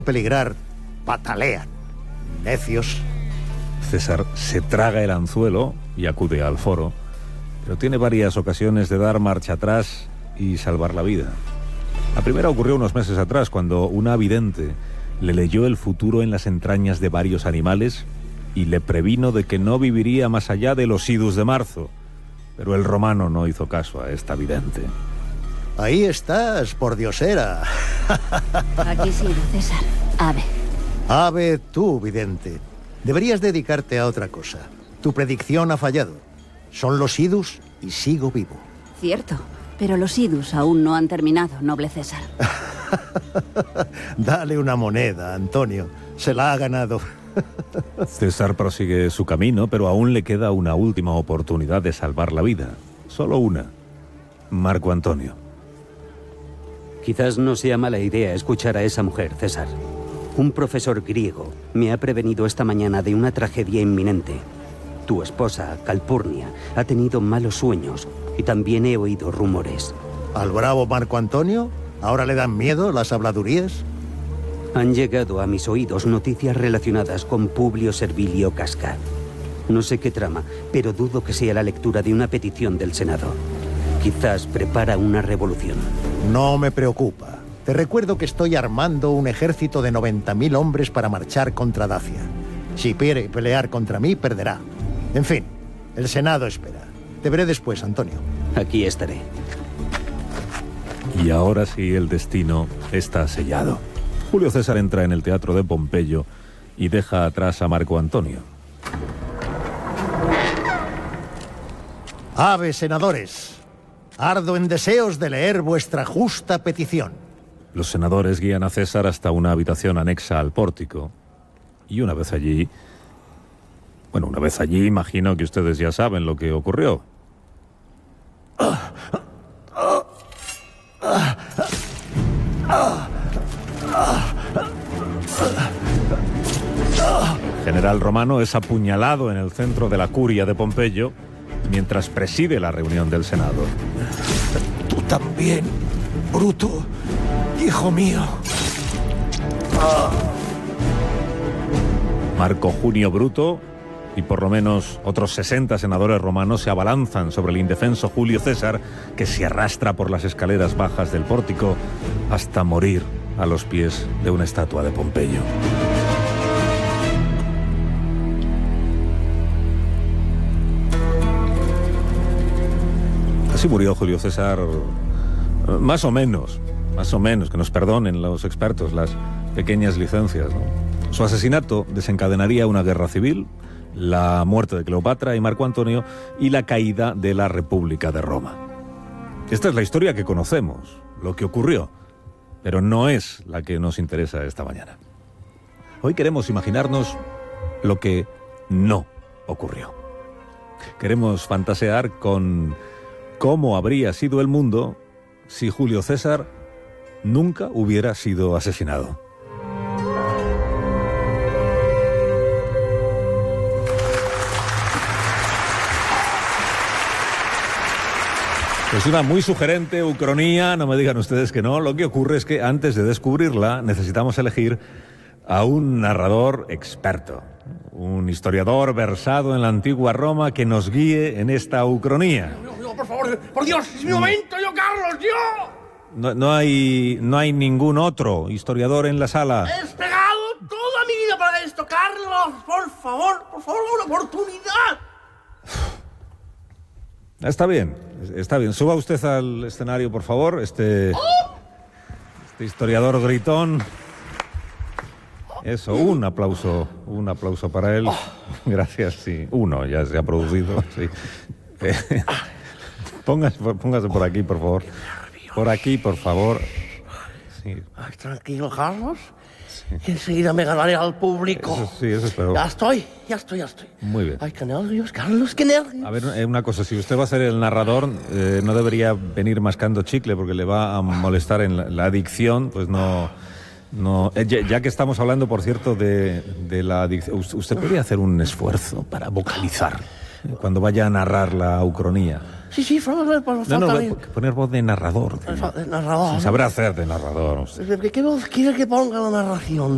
peligrar, patalean. Necios. César se traga el anzuelo y acude al foro, pero tiene varias ocasiones de dar marcha atrás y salvar la vida. La primera ocurrió unos meses atrás, cuando una vidente le leyó el futuro en las entrañas de varios animales y le previno de que no viviría más allá de los idus de marzo. Pero el romano no hizo caso a esta vidente. Ahí estás, por diosera. Aquí sí, César. Ave. Ave, tú, vidente. Deberías dedicarte a otra cosa. Tu predicción ha fallado. Son los idus y sigo vivo. Cierto, pero los idus aún no han terminado, noble César. Dale una moneda, Antonio. Se la ha ganado. César prosigue su camino, pero aún le queda una última oportunidad de salvar la vida. Solo una. Marco Antonio. Quizás no sea mala idea escuchar a esa mujer, César. Un profesor griego me ha prevenido esta mañana de una tragedia inminente. Tu esposa, Calpurnia, ha tenido malos sueños y también he oído rumores. ¿Al bravo Marco Antonio? ¿Ahora le dan miedo las habladurías? Han llegado a mis oídos noticias relacionadas con Publio Servilio Casca. No sé qué trama, pero dudo que sea la lectura de una petición del Senado. Quizás prepara una revolución. No me preocupa. Te recuerdo que estoy armando un ejército de 90.000 hombres para marchar contra Dacia. Si quiere pelear contra mí, perderá. En fin, el Senado espera. Te veré después, Antonio. Aquí estaré. Y ahora sí, el destino está sellado. Julio César entra en el teatro de Pompeyo y deja atrás a Marco Antonio. Ave, senadores. Ardo en deseos de leer vuestra justa petición. Los senadores guían a César hasta una habitación anexa al pórtico. Y una vez allí, imagino que ustedes ya saben lo que ocurrió. El general romano es apuñalado en el centro de la curia de Pompeyo mientras preside la reunión del Senado. Tú también, Bruto, hijo mío. Marco Junio Bruto y por lo menos otros 60 senadores romanos se abalanzan sobre el indefenso Julio César, que se arrastra por las escaleras bajas del pórtico hasta morir a los pies de una estatua de Pompeyo. Así murió Julio César, más o menos, que nos perdonen los expertos las pequeñas licencias, ¿no? Su asesinato desencadenaría una guerra civil, la muerte de Cleopatra y Marco Antonio y la caída de la República de Roma. Esta es la historia que conocemos, lo que ocurrió, pero no es la que nos interesa esta mañana. Hoy queremos imaginarnos lo que no ocurrió. Queremos fantasear con cómo habría sido el mundo si Julio César nunca hubiera sido asesinado. Es una muy sugerente ucronía, no me digan ustedes que no. Lo que ocurre es que antes de descubrirla necesitamos elegir a un narrador experto, un historiador versado en la antigua Roma que nos guíe en esta ucronía. No, por favor, por Dios, es mi momento, yo, Carlos, yo. No hay ningún otro historiador en la sala. He esperado toda mi vida para esto, Carlos. Por favor, una oportunidad. Está bien. Suba usted al escenario, por favor. Este historiador gritón. Eso, un aplauso para él. Gracias, sí. Uno ya se ha producido, sí. Póngase por aquí, por favor. Por aquí, por favor. Sí. Ay, tranquilo, Carlos. Sí. Que enseguida me ganaré al público. Eso espero. Ya estoy. Muy bien. Ay, qué nervios, Carlos, qué nervios. A ver, una cosa, si usted va a ser el narrador, no debería venir mascando chicle porque le va a molestar en la adicción, pues no, ya que estamos hablando, por cierto, de la adicción, usted podría hacer un esfuerzo para vocalizar cuando vaya a narrar la ucronía. Sí, poner voz de narrador. De narrador. Sabrá hacer de narrador. ¿Qué voz quiere que ponga la narración?